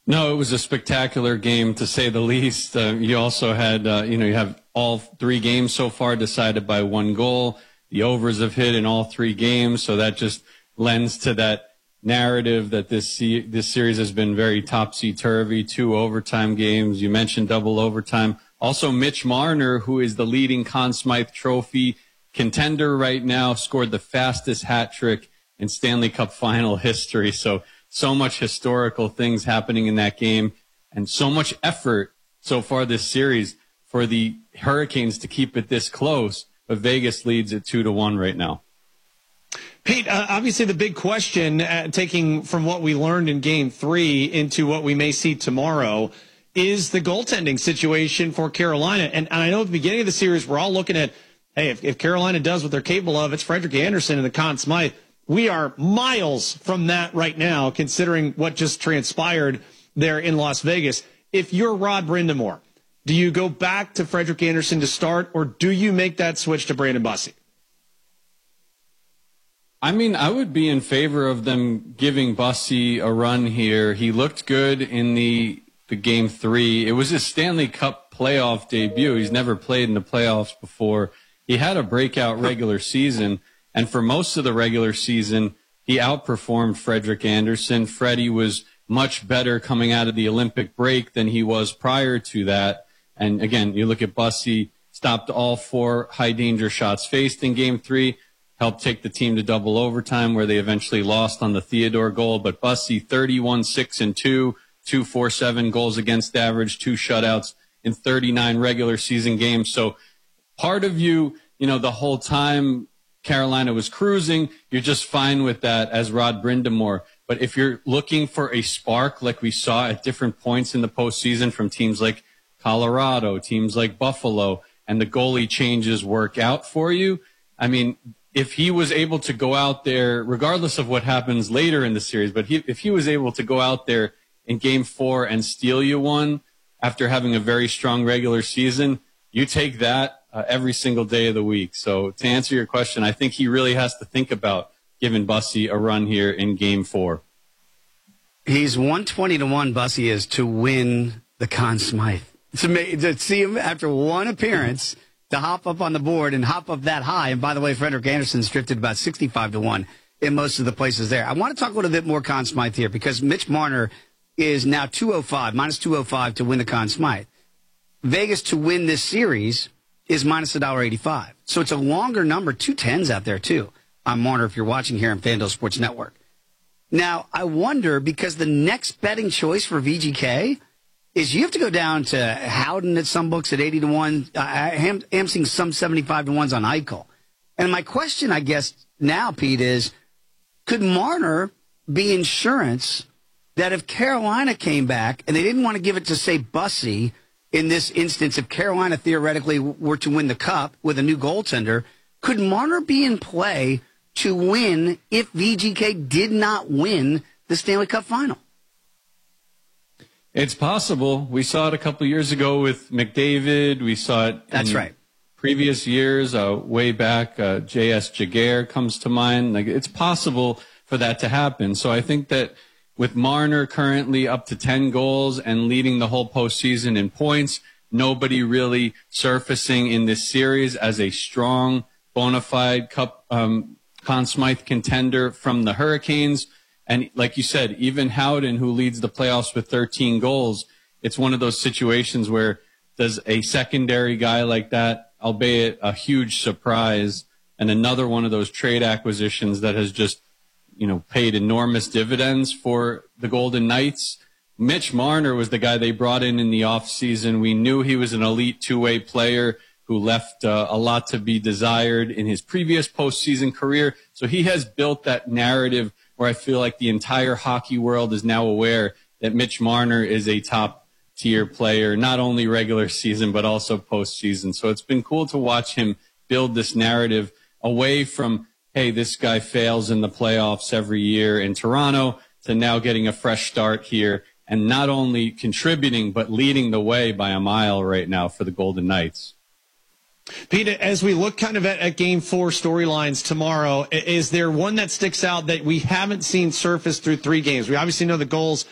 No, it was a spectacular game, to say the least. You also had, you have all three games so far decided by one goal. The overs have hit in all three games, so that just lends to that narrative that this series has been very topsy-turvy. 2 overtime games. You mentioned double overtime. Also, Mitch Marner, who is the leading Conn Smythe Trophy contender right now, scored the fastest hat trick in Stanley Cup final history. So much historical things happening in that game, and so much effort so far this series for the Hurricanes to keep it this close. But Vegas leads at 2-1 right now. Pete, obviously the big question, taking from what we learned in Game 3 into what we may see tomorrow, is the goaltending situation for Carolina. And I know at the beginning of the series, we're all looking at, hey, if Carolina does what they're capable of, it's Frederik Andersen and the Conn Smythe. We are miles from that right now, considering what just transpired there in Las Vegas. If you're Rod Brind'Amour, do you go back to Frederik Andersen to start, or do you make that switch to Brandon Bussi? I mean, I would be in favor of them giving Bussi a run here. He looked good in the Game 3. It was his Stanley Cup playoff debut. He's never played in the playoffs before. He had a breakout regular season, and for most of the regular season, he outperformed Frederik Andersen. Freddie was much better coming out of the Olympic break than he was prior to that. And again, you look at Bussi, stopped all 4 high-danger shots faced in Game 3, helped take the team to double overtime where they eventually lost on the Theodore goal. But Bussi, 31-6-2, 2.47 goals against average, 2 shutouts in 39 regular season games. So part of you, the whole time Carolina was cruising, you're just fine with that as Rod Brind'Amour. But if you're looking for a spark like we saw at different points in the postseason from teams like Colorado, teams like Buffalo, and the goalie changes work out for you, I mean, if he was able to go out there, regardless of what happens later in the series, but if he was able to go out there in Game 4 and steal you one after having a very strong regular season, you take that every single day of the week. So to answer your question, I think he really has to think about giving Bussi a run here in Game 4. He's 120-1, Bussi is, to win the Conn Smythe. To see him after one appearance to hop up on the board and hop up that high. And by the way, Frederik Andersen's drifted about 65-1 in most of the places there. I want to talk a little bit more Conn Smythe here because Mitch Marner is now minus 205 to win the Conn Smythe. Vegas to win this series is minus $1.85. So it's a longer number, 210s out there too. I'm Marner if you're watching here on FanDuel Sports Network. Now, I wonder, because the next betting choice for VGK is you have to go down to Howden at some books at 80-1. I'm seeing some 75-1s on Eichel. And my question, I guess, now, Pete, is could Marner be insurance that if Carolina came back and they didn't want to give it to, say, Bussi, in this instance, if Carolina theoretically were to win the Cup with a new goaltender, could Marner be in play to win if VGK did not win the Stanley Cup final? It's possible. We saw it a couple years ago with McDavid. We saw it in previous years, way back. J.S. Jaguar comes to mind. It's possible for that to happen. So I think that with Marner currently up to 10 goals and leading the whole postseason in points, nobody really surfacing in this series as a strong, bona fide Cup Conn Smythe contender from the Hurricanes. And like you said, even Howden, who leads the playoffs with 13 goals, it's one of those situations where does a secondary guy like that, albeit a huge surprise, and another one of those trade acquisitions that has just, paid enormous dividends for the Golden Knights. Mitch Marner was the guy they brought in the offseason. We knew he was an elite two-way player who left a lot to be desired in his previous postseason career. So he has built that narrative where I feel like the entire hockey world is now aware that Mitch Marner is a top-tier player, not only regular season but also postseason. So it's been cool to watch him build this narrative away from, hey, this guy fails in the playoffs every year in Toronto, to now getting a fresh start here and not only contributing but leading the way by a mile right now for the Golden Knights. Pete, as we look kind of at Game 4 storylines tomorrow, is there one that sticks out that we haven't seen surface through 3 games? We obviously know the goals